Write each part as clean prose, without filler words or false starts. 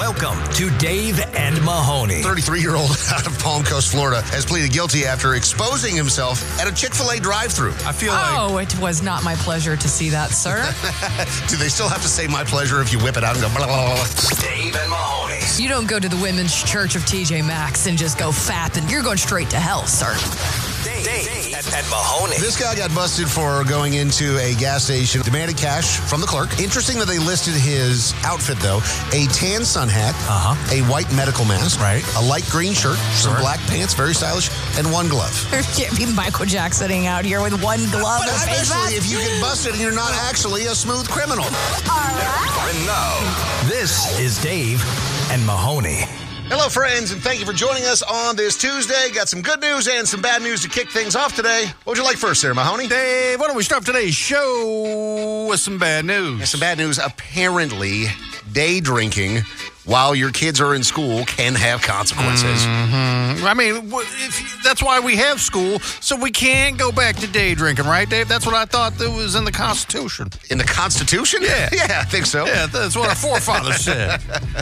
Welcome to Dave and Mahoney. 33-year-old out of Palm Coast, Florida, has pleaded guilty after exposing himself at a Chick-fil-A drive-thru. I feel like... it was not my pleasure to see that, sir. Do they still have to say my pleasure if you whip it out and go blah, blah, blah? Dave and Mahoney. You don't go to the Women's Church of TJ Maxx and just go fapping. You're going straight to hell, sir. Dave and Mahoney. This guy got busted for going into a gas station, demanded cash from the clerk. Interesting that they listed his outfit, though. A tan sun hat, a white medical mask, Right. a light green shirt, some Sure. black pants, very stylish, and one glove. There can't be Michael Jacksoning out here with one glove But and a face especially mask. if you get busted and you're not actually a smooth criminal. And now, this is Dave and Mahoney. Hello, friends, and thank you for joining us on this Tuesday. Got some good news and some bad news to kick things off today. What would you like first there, Mahoney? Dave, why don't we start today's show with some bad news? Yeah, some bad news. Apparently, day drinking while your kids are in school can have consequences. I mean, that's why we have school, so we can't go back to day drinking, right, Dave? That's what I thought that was in the Constitution. In the Constitution? Yeah. Yeah, I think so. Yeah, that's what our forefathers said.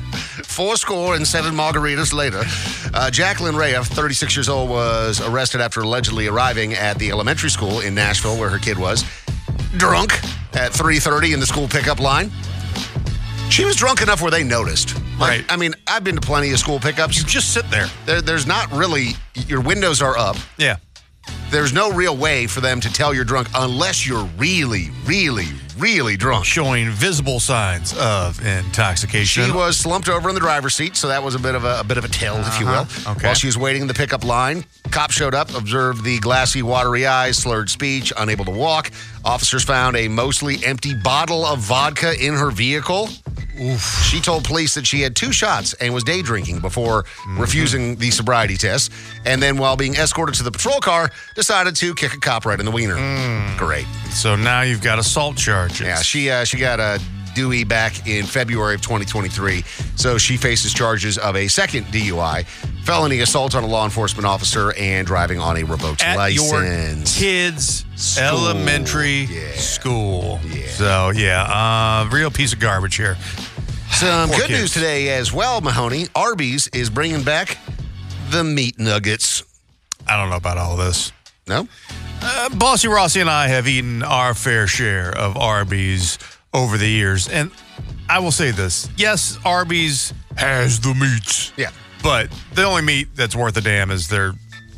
407 margaritas later. Jacqueline Rhea, 36 years old, was arrested after allegedly arriving at the elementary school in Nashville where her kid was drunk at 3:30 in the school pickup line. She was drunk enough where they noticed. Right. I mean, I've been to plenty of school pickups. You just sit there. There's not really, your windows are up. Yeah. There's no real way for them to tell you're drunk unless you're really, really, really drunk. Showing visible signs of intoxication. She was slumped over in the driver's seat, so that was a bit of a tell, if you will. Okay. While she was waiting in the pickup line, cops showed up, observed the glassy, watery eyes, slurred speech, unable to walk. Officers found a mostly empty bottle of vodka in her vehicle. Oof. She told police that she had 2 shots and was day drinking before refusing the sobriety test. And then while being escorted to the patrol car, decided to kick a cop right in the wiener. Great. So now you've got assault charges. Yeah, she got a Dewey back in February of 2023. So she faces charges of a second DUI, felony assault on a law enforcement officer, and driving on a revoked At license. your kids' School. elementary school. So, real piece of garbage here. Some Poor good kids. news today as well, Mahoney. Arby's is bringing back the meat nuggets. I don't know about all this. No? Bossy Rossi and I have eaten our fair share of Arby's over the years. And I will say this. Yes, Arby's has the meats. Yeah. But the only meat that's worth a damn is their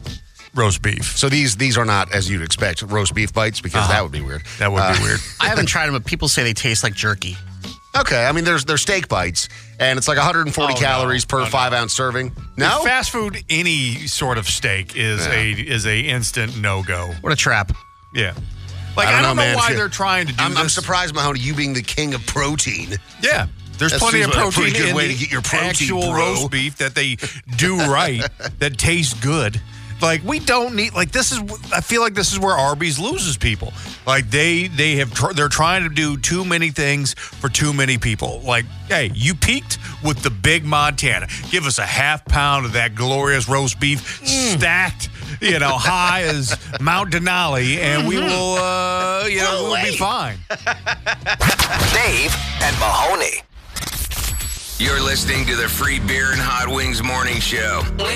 roast beef. So these are not, as you'd expect, roast beef bites, because that would be weird. That would be weird. I haven't tried them, but people say they taste like jerky. Okay, I mean, they're steak bites, and it's like 140 calories per 5-ounce serving. No? Fast food, any sort of steak is a instant no-go. What a trap. Yeah. Like, I don't know man. why they're trying to do I'm this. surprised, Mahoney, you being the king of protein. Yeah. There's That plenty of seems like a protein pretty good in way the to get your protein, actual bro. roast beef that they do right, that tastes good. Like, we don't need, like, I feel like this is where Arby's loses people. Like, they're trying to do too many things for too many people. Like, hey, you peaked with the Big Montana. Give us a half pound of that glorious roast beef stacked, high as Mount Denali, and we will, we'll be fine. Dave and Mahoney. You're listening to the Free Beer and Hot Wings Morning Show.